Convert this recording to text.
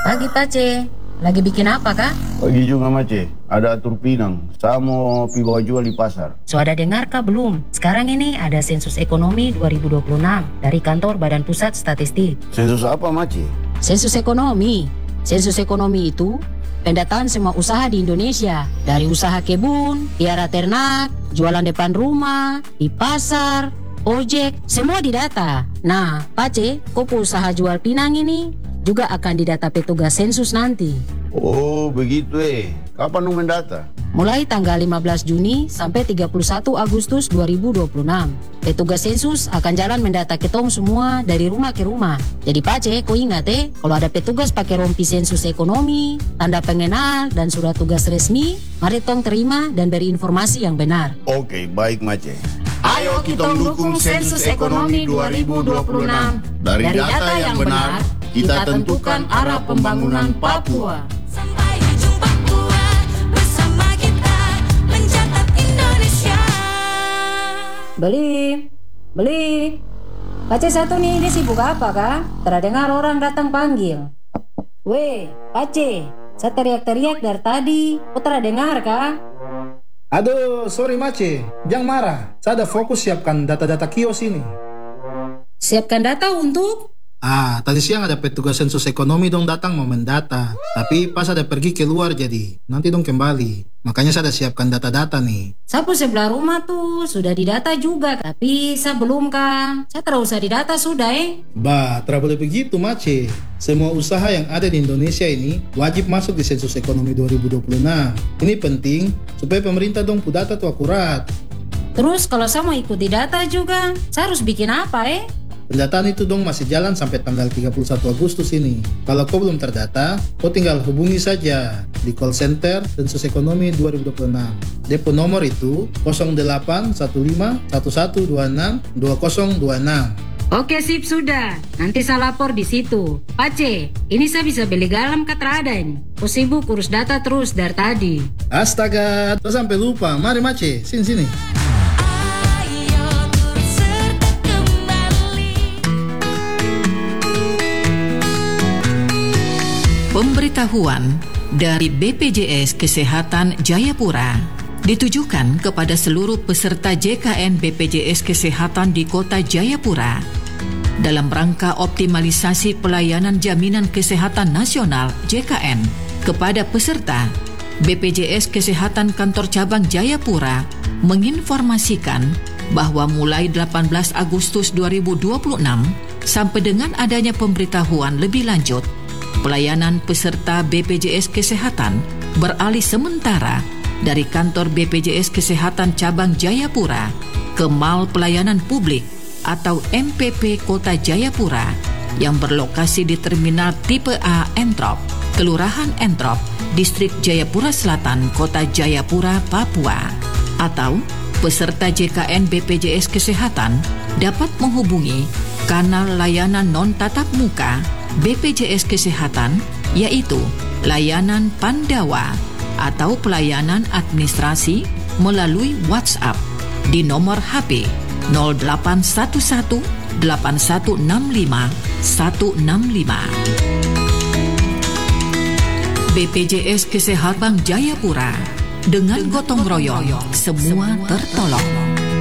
Pagi Pace, lagi bikin apa kah? Pagi juga Mace, ada atur pinang. Saya mau pi bawa jual di pasar. So ada dengar kah belum? Sekarang ini ada sensus ekonomi 2026 dari kantor Badan Pusat Statistik. Sensus apa Mace? Sensus ekonomi. Sensus ekonomi itu pendataan semua usaha di Indonesia. Dari usaha kebun, piara ternak, jualan depan rumah, di pasar, ojek, semua didata. Nah, Pace, kopo usaha jual pinang ini juga akan didata petugas sensus nanti. Oh begitu Kapan nung mendata? Mulai tanggal 15 Juni sampai 31 Agustus 2026. Petugas sensus akan jalan mendata ketong semua dari rumah ke rumah. Jadi Pace, kau ingat kalau ada petugas pakai rompi sensus ekonomi, tanda pengenal, dan surat tugas resmi, mari tong terima dan beri informasi yang benar. Oke, baik Mace. Ayo kita dukung sensus ekonomi 2026. Dari data yang benar, kita tentukan arah pembangunan Papua. Sampai ujung Papua, bersama kita mencatat Indonesia. Beli. Pace satu nih, dia sibuk apa kah? Terdengar orang datang panggil. Weh, Pace, saya teriak-teriak dari tadi. Kau terdengar kah? Aduh, sorry Mace, jangan marah. Saya ada fokus siapkan data-data kios ini. Siapkan data untuk? Tadi siang ada petugas sensus ekonomi dong datang mau mendata. Tapi pas ada pergi keluar jadi, nanti dong kembali. Makanya saya ada siapkan data-data nih. Sapu sebelah rumah tuh sudah didata juga, tapi saya belum kah? Saya terus usah didata sudah Tidak boleh begitu Mace. Semua usaha yang ada di Indonesia ini wajib masuk di sensus ekonomi 2026. Ini penting supaya pemerintah dong pu data tuh akurat. Terus kalau saya mau ikuti data juga, saya harus bikin apa Pendataan itu dong masih jalan sampai tanggal 31 Agustus ini. Kalau kau belum terdata, kau tinggal hubungi saja di call center Sensus Ekonomi 2026. Depo nomor itu 081511262026. Oke sip sudah, nanti saya lapor di situ. Pace, ini saya bisa beli garam katrada ini. Kau sibuk urus data terus dari tadi. Astaga, saya sampai lupa. Mari Mace, sini. Ayo turut serta kembali. Pemberitahuan dari BPJS Kesehatan Jayapura ditujukan kepada seluruh peserta JKN BPJS Kesehatan di Kota Jayapura dalam rangka optimalisasi pelayanan Jaminan Kesehatan Nasional JKN kepada peserta. BPJS Kesehatan Kantor Cabang Jayapura menginformasikan bahwa mulai 18 Agustus 2026 sampai dengan adanya pemberitahuan lebih lanjut, pelayanan peserta BPJS Kesehatan beralih sementara dari kantor BPJS Kesehatan Cabang Jayapura ke Mal Pelayanan Publik atau MPP Kota Jayapura yang berlokasi di Terminal Tipe A Entrop, Kelurahan Entrop, Distrik Jayapura Selatan, Kota Jayapura, Papua. Atau peserta JKN BPJS Kesehatan dapat menghubungi kanal layanan non-tatap muka BPJS Kesehatan, yaitu layanan Pandawa atau pelayanan administrasi melalui WhatsApp di nomor HP 0811 8165 165. BPJS Kesehatan Jayapura, dengan gotong royong semua tertolong.